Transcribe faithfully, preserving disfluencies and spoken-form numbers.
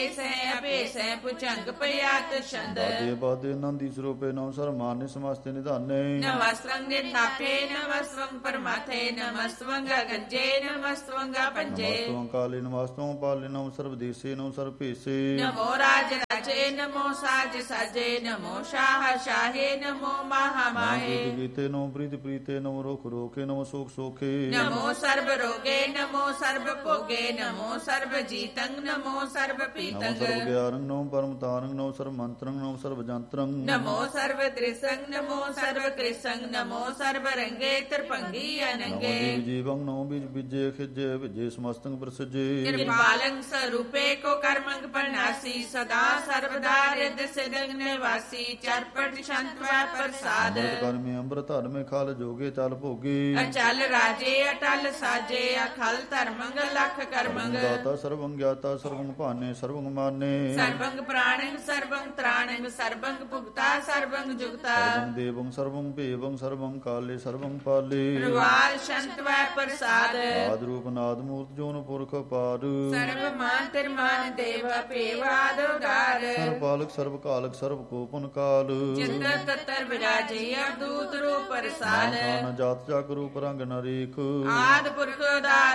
ਸੈ ਅਭੇਸੈ ਭੁਜੰਗ ਪਿਆਤ ਛੰਦ ਬਾਦੇ ਬਾਦੇ ਨੰਦੀ ਸਰੂਪੇ ਨਉ ਸਰਮਾਨੇ ਸਮਸਤੇ ਨਿਧਾਨੇ ਨਮਸਤੰ ਨਿਥਾਪੇ ਨਮਸਤੰ ਪਰਮਾਥੇ ਨਮਸਤੰ ਗੰਜੇ ਨਮਸਤੰ ਪੰਜੇ ਨਮਸਤੰ ਕਾਲੇ ਨਮਸਤੰ ਪਾਲੇ ਨਉ ਸਰਬਦੇਸੇ ਨਉ ਸਰਭੇਸੇ ਨਮੋ ਰਾਜ ਰਾਜੇ ਨਮੋ ਸਾਜ ਸਾਜੇ ਨਮੋ ਸ਼ਾਹ ਸ਼ਾਹੇ ਨਮੋ ਮਹਾ ਮਾਹੇ ਗੀਤੇ ਨਉ ਪ੍ਰੀਤ ਪ੍ਰੀਤੇ ਨਉ ਰੋਖ ਰੋਖੇ ਨਉ ਸੋਖ ਸੋਖੇ ਨਮੋ ਸਰਬ ਰੋਗੇ ਨਮੋ ਸਰਬ ਭੋਗੇ ਨਮੋ ਸਰਬ ਜੀਤੰ ਨਮੋ ਸਰਬ ਨਮੋ ਪੀਤੰ ਸਰਬ ਗਿਆਰੰ ਨਉ ਪਰਮ ਤਾਰੰ ਨਉ ਸਰਬ ਮੰਤਰੰ ਨਉ ਸਰਬ ਜੰਤਰੰ ਨਮੋ ਸਰਬ ਤ੍ਰਿਸੰਗ ਨਮੋ ਸਰਬ ਕ੍ਰਿਸੰਗ ਨਮੋ ਸਰਬ ਰੰਗੇ ਤਰਪੰਗੀ ਨਮੋ ਅਨੰਗੇ ਜੀਵ ਜੀਵੰ ਨਉ ਬੀਜ ਬਿਜੇ ਖਿਜੇ ਵਿਜੇ ਸਮਸਤੰ ਪ੍ਰਸਜੇ ਕਿਰਪਾਲੰ ਸਰੂਪੇ ਕੋ ਕਰਮੰਗ ਪਰਨਾਸੀ ਸਦਾ ਸਰਬਦਾ ਰਿਦ ਸਿਦੰਗ ਨਿਵਾਸੀ ਚਰਪਟ ਸ਼ੰਤ ਵੈ ਪ੍ਰਸਾਦ ਅੰਮ੍ਰਿਤ ਕਰਮੇ ਅੰਮ੍ਰਿਤ ਧਰਮੇ ਖਲ ਜੋਗੇ ਚਲ ਭੋਗੇ ਅਚਲ ਰਾਜੇ ਅਟਲ ਸਾਜੇ ਅਖਲ ਧਰਮੰਗ ਲਖ ਕਰਮੰਗ ਦਾਤਾ ਸਰਵੰ ਗਿਆਤਾ ਸਰਵੰ ਭਾਨੇ ਸਰਵੰ ਮਾਨੇ ਸਰਬੰਗ ਪ੍ਰਾਣੰਗ ਸਰਬੰਗ ਤ੍ਰਾਣੰਗ ਸਰਬੰਗ ਭੁਗਤਾ ਸਰਬੰਗ ਜੁਗਤਾ ਸਰਵੰ ਦੇਵੰ ਸਰਵੰ ਭੇਵੰ ਸਰਵੰ ਕਾਲੇ ਸਰਵੰ ਪਾਲੇ ਪ੍ਰਵਾਲ ਸ਼ੰਤ ਵੈ ਪ੍ਰਸਾਦ ਆਦ ਰੂਪ ਨਾਦ ਮੂਰਤ ਜੋਨ ਪੁਰਖ ਪਾਰ ਸਰਬ ਮਾਨ ਤਿਰਮਾਨ ਦੇਵ ਭੇਵਾਦ ਉਦਾਰ ਸਰਬ ਪਾਲਕ ਸਰਬ ਕਾਲਕ ਸਰਬ ਕੋਪਨ ਕਾਲ ਚਿੰਤ ਤਤਰ ਵਿਰਾਜੇ ਅਦੂਤ ਰੂਪ ਰਸਾਲ ਨਾਮ ਜਾਤ ਜਗ ਰੂਪ ਰੰਗ ਨਰੇਖ ਆਦ ਪੁਰਖ ਉਦਾਰ